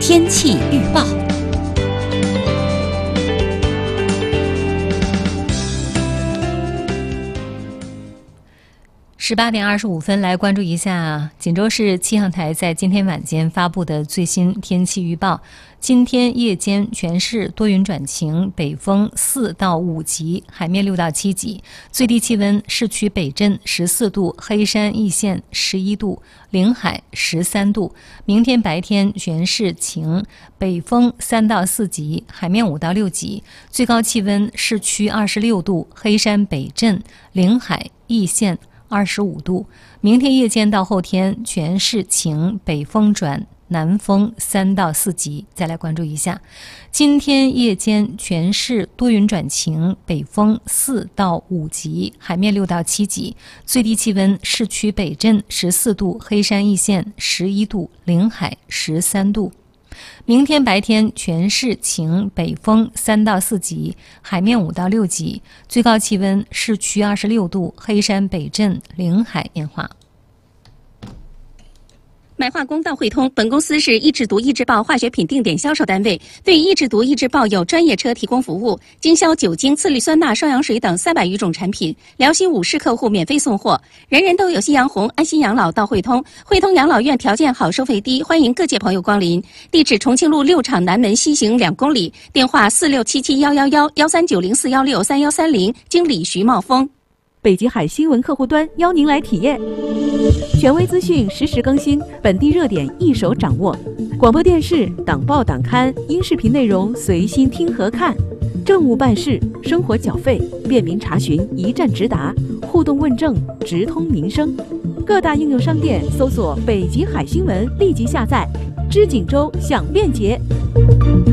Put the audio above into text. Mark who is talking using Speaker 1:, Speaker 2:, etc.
Speaker 1: 天气预报。18点25分，来关注一下锦州市气象台在今天晚间发布的最新天气预报。今天夜间全市多云转晴，北风4到5级，海面6到7级，最低气温市区北镇14度，黑山易县11度，临海13度。明天白天全市晴，北风3到4级，海面5到6级，最高气温市区26度，黑山北镇、临海易县25度。明天夜间到后天全市晴，北风转南风3到4级。再来关注一下，今天夜间全市多云转晴，北风4到5级，海面6到7级，最低气温市区北镇14度，黑山易县11度，临海13度。明天白天全市晴，北风3到4级，海面5到6级，最高气温市区26度，黑山北镇、临海烟花。
Speaker 2: 买化工到汇通，本公司是一制毒一制爆化学品定点销售单位，对一制毒一制爆有专业车提供服务，经销酒精、次氯酸钠、双氧水等300余种产品，辽西5市客户免费送货。人人都有夕阳红，安心养老到汇通。汇通养老院条件好，收费低，欢迎各界朋友光临。地址：重庆路6厂南门西行2公里，电话467711139041631310，经理徐茂峰。
Speaker 3: 北极海新闻客户端邀您来体验，权威资讯实时更新，本地热点一手掌握，广播电视、党报党刊、音视频内容随心听和看，政务办事、生活缴费便民查询一站直达，互动问政直通民生。各大应用商店搜索北极海新闻，立即下载，知锦州享便捷。